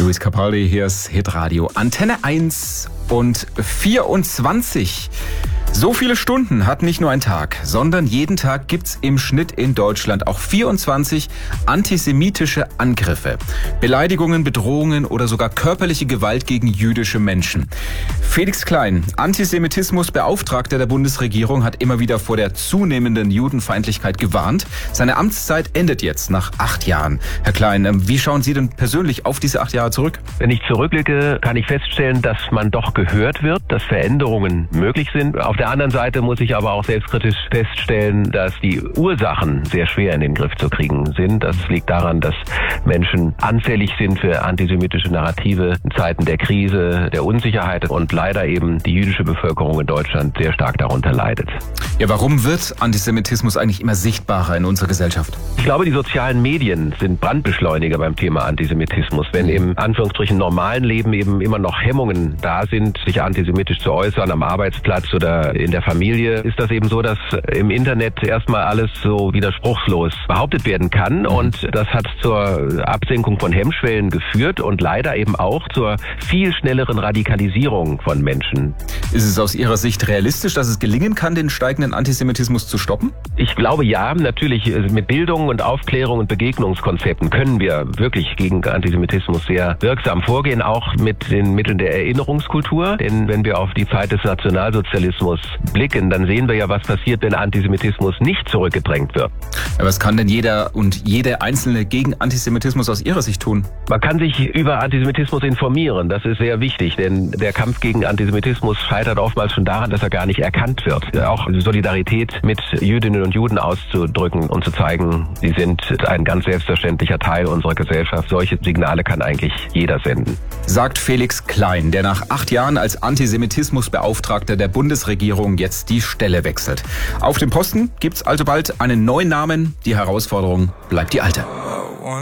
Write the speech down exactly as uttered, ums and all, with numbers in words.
Luis Capaldi, hier ist Hitradio Antenne eins und vierundzwanzig. So viele Stunden hat nicht nur ein Tag, sondern jeden Tag gibt's im Schnitt in Deutschland auch vierundzwanzig antisemitische Angriffe. Beleidigungen, Bedrohungen oder sogar körperliche Gewalt gegen jüdische Menschen. Felix Klein, Antisemitismusbeauftragter der Bundesregierung, hat immer wieder vor der zunehmenden Judenfeindlichkeit gewarnt. Seine Amtszeit endet jetzt nach acht Jahren. Herr Klein, wie schauen Sie denn persönlich auf diese acht Jahre zurück? Wenn ich zurückblicke, kann ich feststellen, dass man doch gehört wird, dass Veränderungen möglich sind. Auf der anderen Seite muss ich aber auch selbstkritisch feststellen, dass die Ursachen sehr schwer in den Griff zu kriegen sind. Das liegt daran, dass Menschen anfällig sind für antisemitische Narrative in Zeiten der Krise, der Unsicherheit und leider eben die jüdische Bevölkerung in Deutschland sehr stark darunter leidet. Ja, warum wird Antisemitismus eigentlich immer sichtbarer in unserer Gesellschaft? Ich glaube, die sozialen Medien sind Brandbeschleuniger beim Thema Antisemitismus. Wenn im Anführungsstrichen normalen Leben eben immer noch Hemmungen da sind, sich antisemitisch zu äußern am Arbeitsplatz oder in der Familie, ist das eben so, dass im Internet erstmal alles so widerspruchslos behauptet werden kann. Und das hat zur Absenkung von Hemmschwellen geführt und leider eben auch zur viel schnelleren Radikalisierung von Menschen. Ist es aus Ihrer Sicht realistisch, dass es gelingen kann, den steigenden Antisemitismus zu stoppen? Ich glaube ja, natürlich mit Bildung und Aufklärung und Begegnungskonzepten können wir wirklich gegen Antisemitismus sehr wirksam vorgehen, auch mit den Mitteln der Erinnerungskultur. Denn wenn wir auf die Zeit des Nationalsozialismus blicken, dann sehen wir ja, was passiert, wenn Antisemitismus nicht zurückgedrängt wird. Ja, was kann denn jeder und jede Einzelne gegen Antisemitismus aus Ihrer Sicht tun? Man kann sich über Antisemitismus informieren, das ist sehr wichtig, denn der Kampf gegen Antisemitismus scheitert oftmals schon daran, dass er gar nicht erkannt wird. Auch Solidarität mit Jüdinnen und Juden auszudrücken und zu zeigen, sie sind ein ganz selbstverständlicher Teil unserer Gesellschaft. Solche Signale kann eigentlich jeder senden. Sagt Felix Klein, der nach acht Jahren als Antisemitismusbeauftragter der Bundesregierung jetzt die Stelle wechselt. Auf dem Posten gibt's also bald einen neuen Namen. Die Herausforderung bleibt die alte.